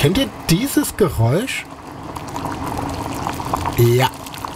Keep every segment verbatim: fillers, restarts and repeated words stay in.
Kennt ihr dieses Geräusch? Ja.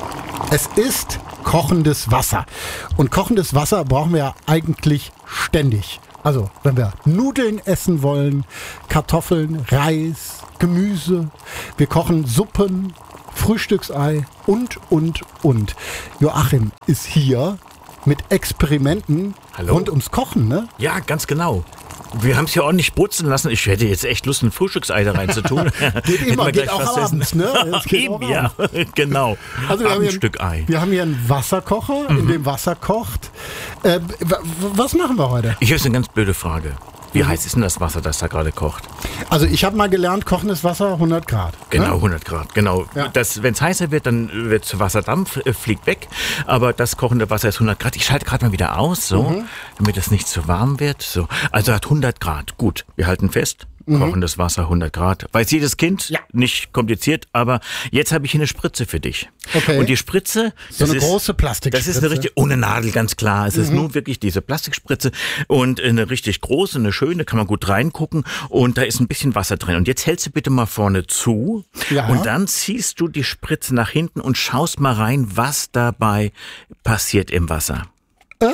Es ist kochendes Wasser. Und kochendes Wasser brauchen wir ja eigentlich ständig. Also, wenn wir Nudeln essen wollen, Kartoffeln, Reis, Gemüse, wir kochen Suppen, Frühstücksei und, und, und. Joachim ist hier mit Experimenten Hallo? rund ums Kochen, ne? Ja, ganz genau. Wir haben es ja ordentlich brutzeln lassen. Ich hätte jetzt echt Lust, ein Frühstücksei da rein zu tun. Geht immer, geht auch abends, ne? Es geht Eben, auch ja, genau. Also wir haben, hier, Stück Ei. wir haben hier einen Wasserkocher, in dem Wasser kocht. Äh, w- was machen wir heute? Ich habe eine ganz blöde Frage. Wie heiß ist denn das Wasser, das da gerade kocht? Also ich habe mal gelernt, kochendes Wasser hundert Grad. Genau, Ne? hundert Grad, genau. Ja. Das, wenn es heißer wird, dann wird zu Wasserdampf, äh, fliegt weg. Aber das kochende Wasser ist hundert Grad. Ich schalte gerade mal wieder aus, so, Mhm. damit es nicht zu warm wird. So. Also hat hundert Grad. Gut, wir halten fest. Kochendes Wasser, hundert Grad. Weiß jedes Kind, Ja. nicht kompliziert, aber jetzt habe ich hier eine Spritze für dich. Okay. Und die Spritze, So das eine ist, große Plastikspritze. Das ist eine richtig, ohne Nadel, ganz klar. Es ist nur wirklich diese Plastikspritze und eine richtig große, eine schöne, kann man gut reingucken und da ist ein bisschen Wasser drin. Und jetzt hältst du bitte mal vorne zu Ja. und dann ziehst du die Spritze nach hinten und schaust mal rein, was dabei passiert im Wasser. Äh,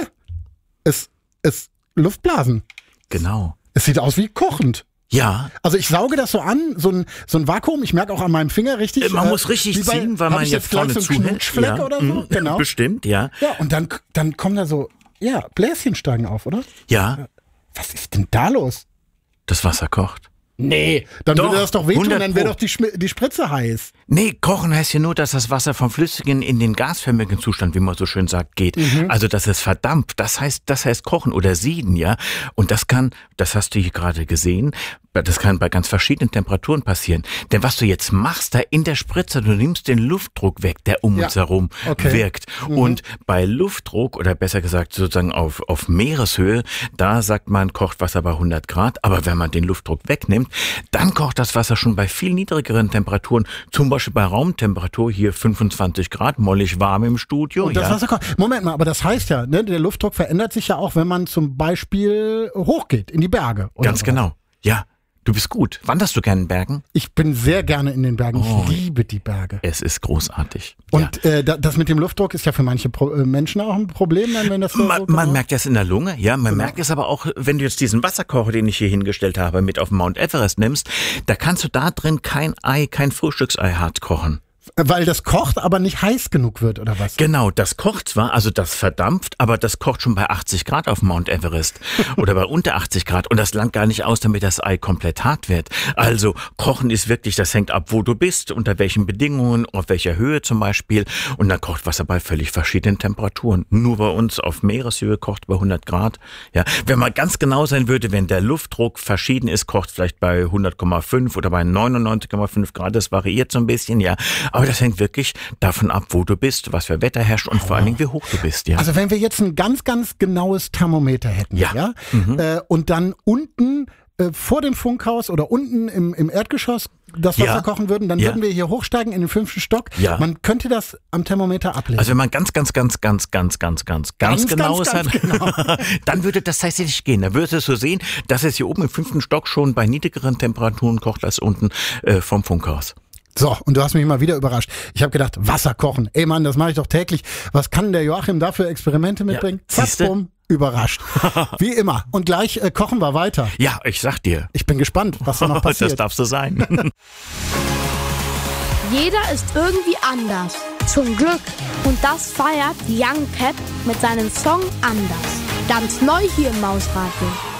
es ist Luftblasen. Genau. Es sieht aus wie kochend. Ja. Also ich sauge das so an, so ein, so ein Vakuum. Ich merke auch an meinem Finger richtig. Man äh, muss richtig wie bei- ziehen, weil hab man ich ja jetzt gleich vorne so einen zuhält. Knutschfleck Ja. oder so. Mhm. Genau. Bestimmt, ja. Ja, und dann, dann kommen da so, ja, Bläschen steigen auf, oder? Ja, Was ist denn da los? das Wasser kocht. Nee, dann Doch, würde das doch wehtun, hundert dann wäre Pro. doch die, Schmi- die Spritze heiß. Nee, kochen heißt ja nur, dass das Wasser vom flüssigen in den gasförmigen Zustand, wie man so schön sagt, geht. Also, dass es verdampft. Das heißt, das heißt kochen oder sieden, ja. Und das kann, das hast du hier gerade gesehen, das kann bei ganz verschiedenen Temperaturen passieren. Denn was du jetzt machst, da in der Spritze, du nimmst den Luftdruck weg, der um Ja. uns herum Okay. wirkt. Und bei Luftdruck, oder besser gesagt sozusagen auf, auf Meereshöhe, da sagt man, kocht Wasser bei hundert Grad. Aber wenn man den Luftdruck wegnimmt, dann kocht das Wasser schon bei viel niedrigeren Temperaturen, zum Beispiel bei Raumtemperatur, hier fünfundzwanzig Grad, mollig warm im Studio. Und das ja. Wasser kocht. Moment mal, aber das heißt ja, ne, der Luftdruck verändert sich ja auch, wenn man zum Beispiel hochgeht in die Berge. Oder Ganz sowas. genau. Ja, du bist gut. Wanderst du gerne in Bergen? Ich bin sehr gerne in den Bergen. Oh. Ich liebe die Berge. Es ist großartig. ja. Und äh, da- das mit dem Luftdruck ist ja für manche Pro äh, Menschen auch ein Problem, dann, wenn das so Man, so man genau- merkt das in der Lunge, ja, man merkt es aber auch, wenn du jetzt diesen Wasserkocher, den ich hier hingestellt habe, mit auf den Mount Everest nimmst, da kannst du da drin kein Ei, kein Frühstücksei hart kochen. Weil das kocht, aber nicht heiß genug wird, oder was? Genau, das kocht zwar, also das verdampft, aber das kocht schon bei achtzig Grad auf Mount Everest oder bei unter achtzig Grad und das langt gar nicht aus, damit das Ei komplett hart wird. Also Kochen ist wirklich, das hängt ab, wo du bist, unter welchen Bedingungen, auf welcher Höhe zum Beispiel und dann kocht Wasser bei völlig verschiedenen Temperaturen. Nur bei uns auf Meereshöhe kocht bei hundert Grad. Ja, wenn man ganz genau sein würde, wenn der Luftdruck verschieden ist, kocht vielleicht bei hundert Komma fünf oder bei neunundneunzig Komma fünf Grad, das variiert so ein bisschen, ja. Aber das hängt wirklich davon ab, wo du bist, was für Wetter herrscht und vor allen Dingen, wie hoch du bist, ja. Also wenn wir jetzt ein ganz, ganz genaues Thermometer hätten, ja, Ja. Mhm. Äh, und dann unten äh, vor dem Funkhaus oder unten im, im Erdgeschoss das Wasser Ja. kochen würden, dann Ja. würden wir hier hochsteigen in den fünften Stock. Ja. Man könnte das am Thermometer ablesen. Also wenn man ganz, ganz, ganz, ganz, ganz, ganz, ganz, ganz Ganz, genau ganz, ist, ganz genau. dann würde das tatsächlich gehen. Dann würdest du sehen, dass es hier oben im fünften Stock schon bei niedrigeren Temperaturen kocht als unten äh, vom Funkhaus. So, und du hast mich mal wieder überrascht. Ich habe gedacht, Wasser kochen. Ey Mann, das mache ich doch täglich. Was kann der Joachim da für Experimente mitbringen? Zack, siehste? bumm, überrascht. Wie immer. Und gleich äh, kochen wir weiter. Ja, ich sag dir. Ich bin gespannt, was da noch passiert. Das darf so sein. Jeder ist irgendwie anders. Zum Glück. Und das feiert Young Pep mit seinem Song Anders. Ganz neu hier im Mausradio.